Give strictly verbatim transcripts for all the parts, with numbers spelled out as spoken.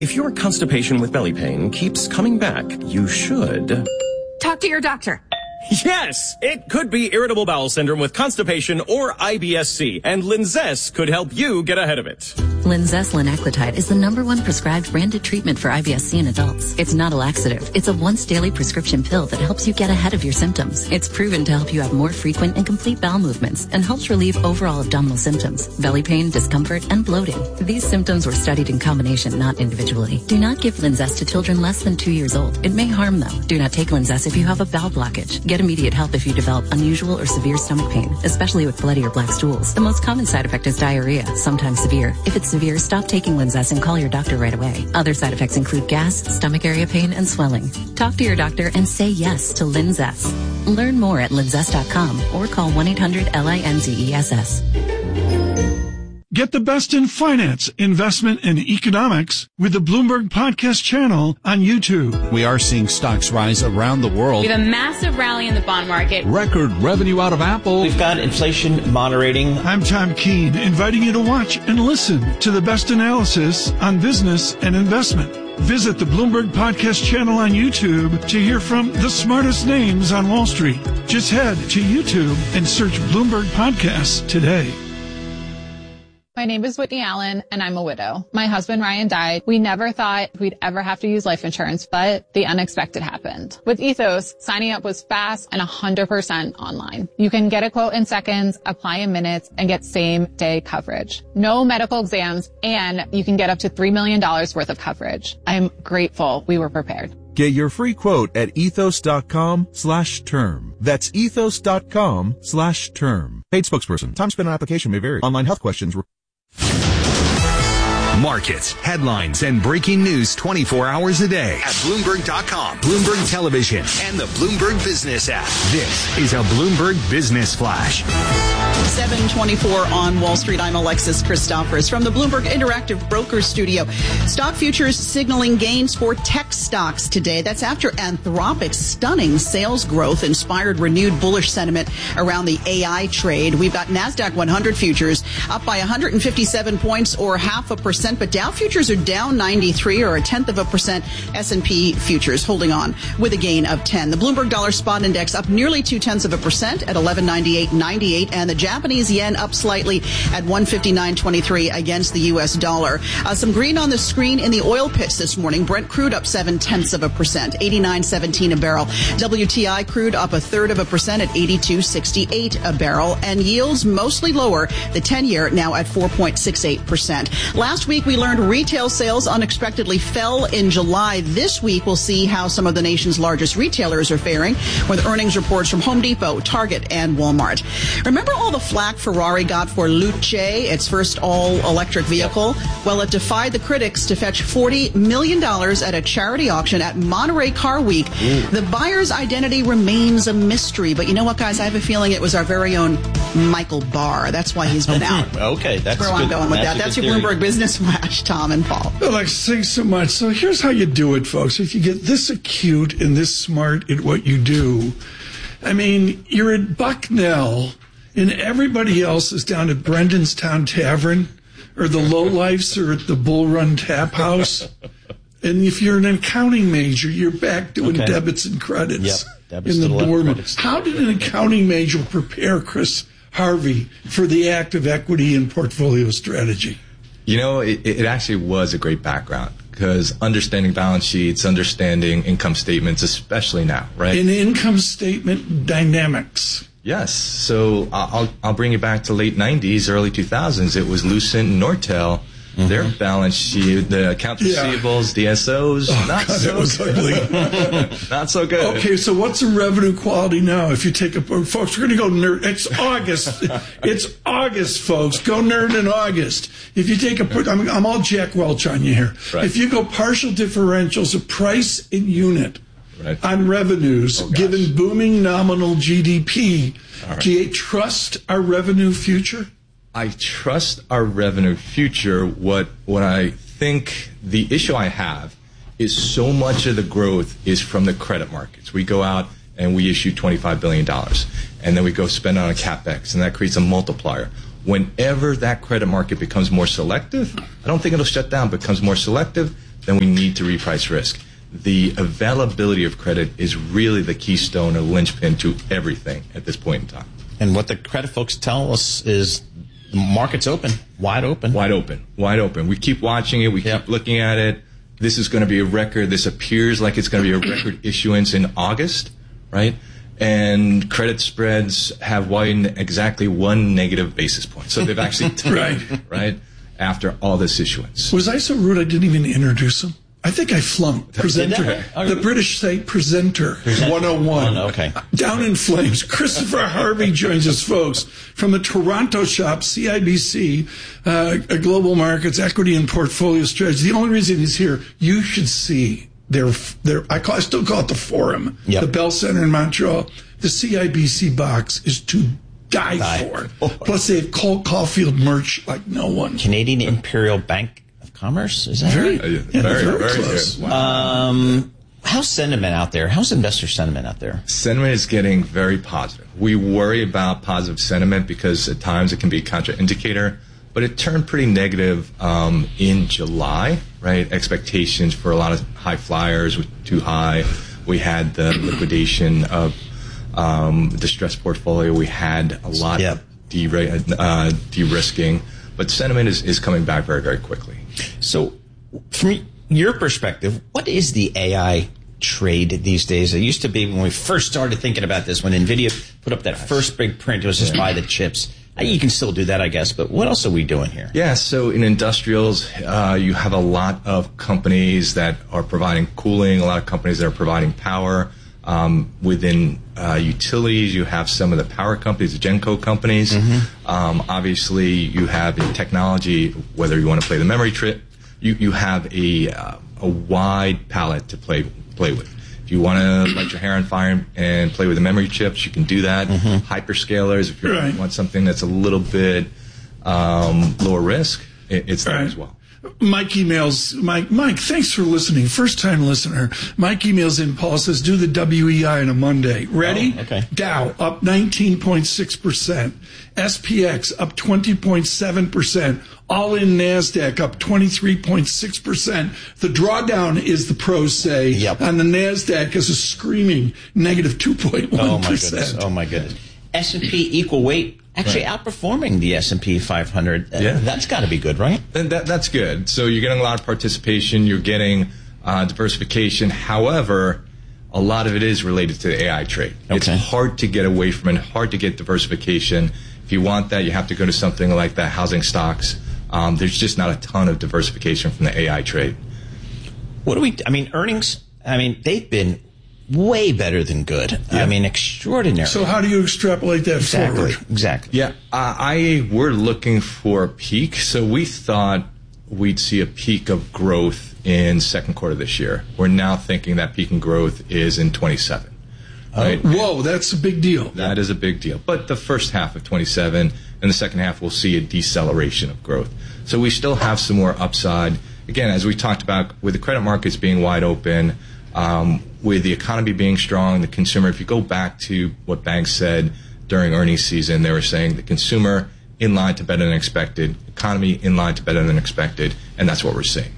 If your constipation with belly pain keeps coming back, you should... talk to your doctor. Yes, it could be irritable bowel syndrome with constipation or I B S C, and Linzess could help you get ahead of it. Linzess linaclotide is the number one prescribed branded treatment for I B S C in adults. It's not a laxative. It's a once daily prescription pill that helps you get ahead of your symptoms. It's proven to help you have more frequent and complete bowel movements and helps relieve overall abdominal symptoms, belly pain, discomfort, and bloating. These symptoms were studied in combination, not individually. Do not give Linzess to children less than two years old. It may harm them. Do not take Linzess if you have a bowel blockage. Get immediate help if you develop unusual or severe stomach pain, especially with bloody or black stools. The most common side effect is diarrhea, sometimes severe. If it's severe, stop taking Linzess and call your doctor right away. Other side effects include gas, stomach area pain, and swelling. Talk to your doctor and say yes to Linzess. Learn more at linzess dot com or call one eight hundred L I N Z E S S. Get the best in finance, investment, and economics with the Bloomberg Podcast channel on YouTube. We are seeing stocks rise around the world. We have a massive rally in the bond market. Record revenue out of Apple. We've got inflation moderating. I'm Tom Keene, inviting you to watch and listen to the best analysis on business and investment. Visit the Bloomberg Podcast channel on YouTube to hear from the smartest names on Wall Street. Just head to YouTube and search Bloomberg Podcasts today. My name is Whitney Allen, and I'm a widow. My husband, Ryan, died. We never thought we'd ever have to use life insurance, but the unexpected happened. With Ethos, signing up was fast and one hundred percent online. You can get a quote in seconds, apply in minutes, and get same-day coverage. No medical exams, and you can get up to three million dollars worth of coverage. I'm grateful we were prepared. Get your free quote at ethos.com slash term. That's ethos.com slash term. Paid spokesperson. Time spent on application may vary. Online health questions... Markets, headlines, and breaking news twenty-four hours a day at Bloomberg dot com, Bloomberg Television, and the Bloomberg Business app. This is a Bloomberg Business Flash. seven twenty-four on Wall Street. I'm Alexis Christophorous from the Bloomberg Interactive Brokers Studio. Stock futures signaling gains for tech stocks today. That's after Anthropic's stunning sales growth inspired renewed bullish sentiment around the A I trade. We've got NASDAQ one hundred futures up by one hundred fifty-seven points or half a percent, but Dow futures are down ninety-three or a tenth of a percent. S and P futures holding on with a gain of ten. The Bloomberg Dollar Spot Index up nearly two tenths of a percent at eleven ninety-eight ninety-eight, and the Japanese yen up slightly at one fifty-nine twenty-three against the U S dollar. Uh, some green on the screen in the oil pits this morning. Brent crude up seven tenths of a percent, eighty-nine seventeen a barrel. W T I crude up a third of a percent at eighty-two sixty-eight a barrel, and yields mostly lower. The ten-year now at four point six eight percent. Last week we learned retail sales unexpectedly fell in July. This week we'll see how some of the nation's largest retailers are faring with earnings reports from Home Depot, Target, and Walmart. Remember all the flack Ferrari got for Luce, its first all-electric vehicle? Well, it defied the critics to fetch forty million dollars at a charity auction at Monterey Car Week. Ooh. The buyer's identity remains a mystery, but you know what, guys? I have a feeling it was our very own Michael Barr. That's why he's been out. Okay, that's, that's where good. I'm going with that's that. That's your theory. Bloomberg Business Flash, Tom and Paul. Alex, thanks so much. So here's how you do it, folks. If you get this acute and this smart at what you do, I mean, you're at Bucknell, and everybody else is down at Brendan's Town Tavern, or the Lowlifes are at the Bull Run Tap House. And if you're an accounting major, you're back doing okay. debits and credits yep. debits in the the dorm. Credits. How did an accounting major prepare Chris Harvey for the active equity and portfolio strategy? You know, it, it actually was a great background, because understanding balance sheets, understanding income statements, especially now, right? In income statement dynamics. Yes. So I'll I'll bring you back to late nineties, early two thousands. It was Lucent and Nortel. Mm-hmm. Their balance sheet, the accounts yeah. receivables, D S Os, oh, not God, so that was good. ugly. Not so good. Okay, so what's the revenue quality now? If you take a folks, we're going to go nerd. It's August. It's August, folks. Go nerd in August. If you take a, I'm, I'm all Jack Welch on you here. Right. If you go partial differentials of price in unit right. on revenues, oh, given booming nominal G D P, right. do you trust our revenue future? I trust our revenue future. What what I think the issue I have is so much of the growth is from the credit markets. We go out and we issue twenty-five billion dollars, and then we go spend on a CapEx, and that creates a multiplier. Whenever that credit market becomes more selective, I don't think it'll shut down, but becomes more selective, then we need to reprice risk. The availability of credit is really the keystone or linchpin to everything at this point in time. And what the credit folks tell us is the market's open, wide open. Wide open, wide open. We keep watching it. We yep. keep looking at it. This is going to be a record. This appears like it's going to be a record issuance in August, right? And credit spreads have widened exactly one negative basis point. So they've actually right. right, after all this issuance. Was I so rude I didn't even introduce him? I think I flunked. Presenter. Oh, the British say presenter. Presenter. one oh one. Oh, okay. Down in flames. Christopher Harvey joins us, folks, from the Toronto shop, C I B C, uh, Global Markets, Equity and Portfolio Strategy. The only reason he's here, you should see their, their I, call, I still call it the Forum, yep. the Bell Center in Montreal. The C I B C box is to die, die. for. Oh. Plus, they have Cole Caulfield merch like no one. Canadian Imperial Bank Commerce, is that very, right? Yeah, very, very, very close. Good. Wow. Um, how's sentiment out there? How's investor sentiment out there? Sentiment is getting very positive. We worry about positive sentiment because at times it can be a contraindicator, but it turned pretty negative um, in July, right? Expectations for a lot of high flyers were too high. We had the liquidation of um, distressed portfolio. We had a lot yep. of de- uh, de-risking, but sentiment is, is coming back very, very quickly. So, from your perspective, what is the A I trade these days? It used to be when we first started thinking about this, when NVIDIA put up that first big print, it was just buy the chips. You can still do that, I guess, but what else are we doing here? Yeah, so in industrials, uh, you have a lot of companies that are providing cooling, a lot of companies that are providing power. Um, within uh, utilities, you have some of the power companies, the Genco companies. Mm-hmm. Um, obviously, you have in technology, whether you want to play the memory trip, you, you have a uh, a wide palette to play play with. If you want to light your hair on fire and play with the memory chips, you can do that. Mm-hmm. Hyperscalers, if you right. want something that's a little bit um, lower risk, it, it's there right. as well. Mike emails, Mike, Mike, thanks for listening. First time listener. Mike emails in, Paul says, do the W E I on a Monday. Ready? Oh, okay. Dow up nineteen point six percent. S P X up twenty point seven percent. All in NASDAQ up twenty-three point six percent. The drawdown is, the pros say, yep. on the NASDAQ is a screaming negative two point one percent. Oh, my goodness. Oh, my goodness. S and P equal weight. Actually right. outperforming the S and P five hundred. Yeah. That's got to be good, right? And that, that's good. So you're getting a lot of participation. You're getting uh, diversification. However, a lot of it is related to the A I trade. Okay. It's hard to get away from it, hard to get diversification. If you want that, you have to go to something like the housing stocks. Um, there's just not a ton of diversification from the A I trade. What do we, I mean, earnings, I mean, they've been way better than good. Yeah. I mean, extraordinary. So how do you extrapolate that exactly, forward? Exactly. Yeah, uh, I we're looking for a peak. So we thought we'd see a peak of growth in second quarter this year. We're now thinking that peak in growth is in twenty-seven. Right? Uh, whoa, that's a big deal. That is a big deal. But the first half of twenty-seven and the second half, we'll see a deceleration of growth. So we still have some more upside. Again, as we talked about, with the credit markets being wide open, um, with the economy being strong, the consumer, if you go back to what banks said during earnings season, they were saying the consumer in line to better than expected, economy in line to better than expected, and that's what we're seeing.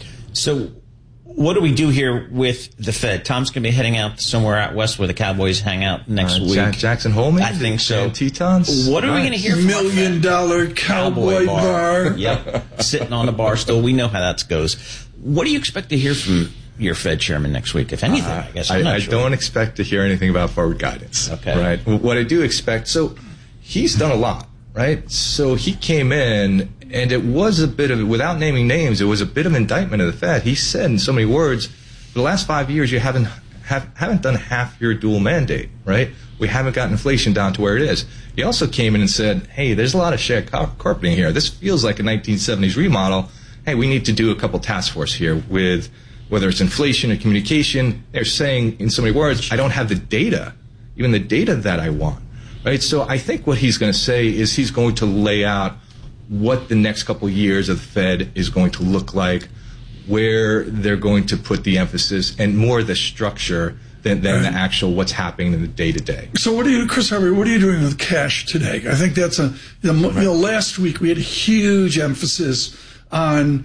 So what do we do here with the Fed? Tom's going to be heading out somewhere out west where the Cowboys hang out next uh, week. Jack, Jackson Hole, maybe? I think so. And Tetons? What are nice. we going to hear from Million dollar cowboy, cowboy bar. bar. Yep, sitting on the bar stool. We know how that goes. What do you expect to hear from your Fed chairman next week, if anything? Uh, I guess I'm I, not I sure. don't expect to hear anything about forward guidance. Okay. Right. What I do expect, so he's done a lot, right? So he came in, and it was a bit of, without naming names, it was a bit of indictment of the Fed. He said in so many words, for the last five years, you haven't have, haven't done half your dual mandate, right? We haven't gotten inflation down to where it is. He also came in and said, hey, there's a lot of shared car- carpeting here. This feels like a nineteen seventies remodel. Hey, we need to do a couple task force here with whether it's inflation or communication. They're saying in so many words, I don't have the data, even the data that I want, right? So I think what he's going to say is he's going to lay out what the next couple of years of the Fed is going to look like, where they're going to put the emphasis, and more the structure than, than right. the actual what's happening in the day-to-day. So what are you, Chris Harvey, what are you doing with cash today? I think that's a, you know, right. you know, last week we had a huge emphasis on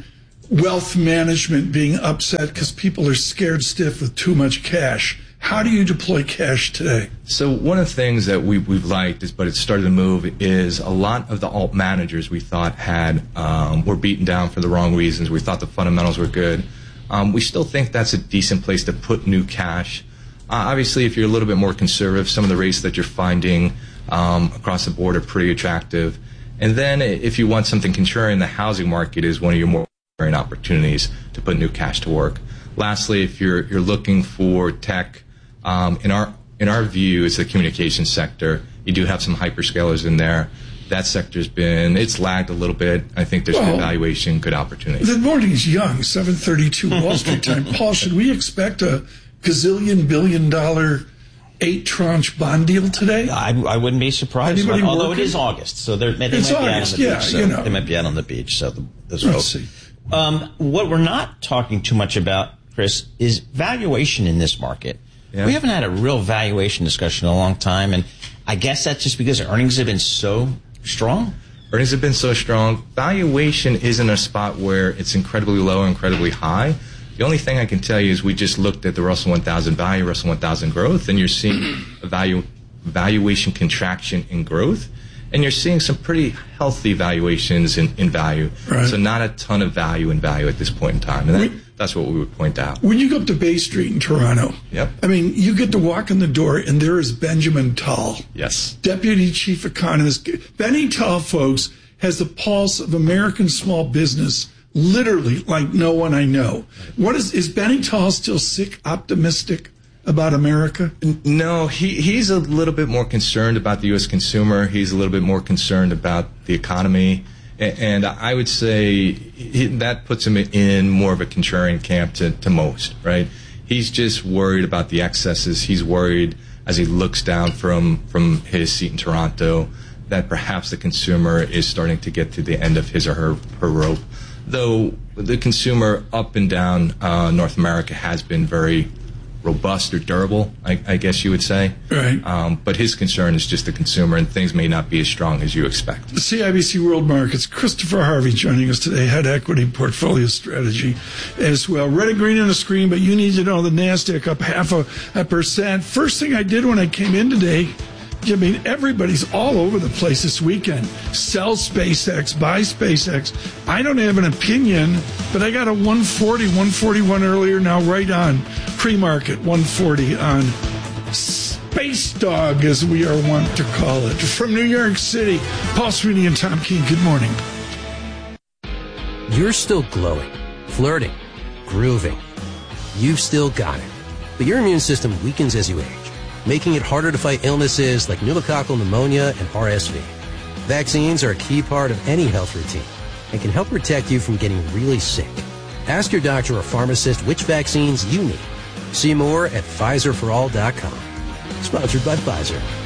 wealth management being upset because people are scared stiff with too much cash. How do you deploy cash today? So one of the things that we, we've liked, is, but it started to move, is a lot of the alt managers we thought had um, were beaten down for the wrong reasons. We thought the fundamentals were good. Um, we still think that's a decent place to put new cash. Uh, obviously, if you're a little bit more conservative, some of the rates that you're finding um, across the board are pretty attractive. And then if you want something contrarian, the housing market is one of your more contrarian opportunities to put new cash to work. Lastly, if you're you're looking for tech, um, in our in our view, it's the communications sector. You do have some hyperscalers in there. That sector's been, it's lagged a little bit. I think there's well, good valuation, good opportunity. The morning's young, seven thirty-two Wall Street time. Paul, should we expect a gazillion billion dollar eight tranche bond deal today? I, I wouldn't be surprised. Anybody although working? it is August, so they might it's be August, out on the yeah, beach. So you know. They might be out on the beach. So the, let's hope. see. Um, what we're not talking too much about, Chris, is valuation in this market. Yeah. We haven't had a real valuation discussion in a long time, and I guess that's just because earnings have been so strong. Earnings have been so strong. Valuation isn't a spot where it's incredibly low or incredibly high. The only thing I can tell you is we just looked at the Russell one thousand value, Russell one thousand growth, and you're seeing a value, valuation contraction in growth, and you're seeing some pretty healthy valuations in, in value. Right. So not a ton of value in value at this point in time. And that, we, that's what we would point out. When you go up to Bay Street in Toronto, yep. I mean, you get to walk in the door, and there is Benjamin Tal. Yes. Deputy Chief Economist. Benny Tal, folks, has the pulse of American small business literally like no one I know. What is, is Benny Tal still sick, optimistic about America? No, he, he's a little bit more concerned about the U S consumer. He's a little bit more concerned about the economy. And, and I would say he, that puts him in more of a contrarian camp to, to most, right? He's just worried about the excesses. He's worried as he looks down from, from his seat in Toronto that perhaps the consumer is starting to get to the end of his or her, her rope. Though the consumer up and down uh, North America has been very robust or durable, I, I guess you would say. Right. Um, but his concern is just the consumer, and things may not be as strong as you expect. The C I B C World Markets, Christopher Harvey joining us today, head equity portfolio strategy as well. Red and green on the screen, but you need to know the NASDAQ up half a, a percent. First thing I did when I came in today, I mean, everybody's all over the place this weekend. Sell SpaceX, buy SpaceX. I don't have an opinion, but I got a one forty, one forty-one earlier, now right on pre-market, one forty on Space Dog, as we are wont to call it. From New York City, Paul Sweeney and Tom Keene, good morning. You're still glowing, flirting, grooving. You've still got it. But your immune system weakens as you age, making it harder to fight illnesses like pneumococcal pneumonia and R S V. Vaccines are a key part of any health routine and can help protect you from getting really sick. Ask your doctor or pharmacist which vaccines you need. See more at Pfizer for all dot com. Sponsored by Pfizer.